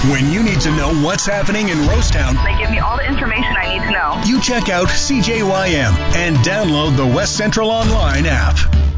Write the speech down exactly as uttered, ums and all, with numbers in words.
When you need to know what's happening in Rosetown, They give me all the information I need to know. you check out C J Y M and download the West Central Online app.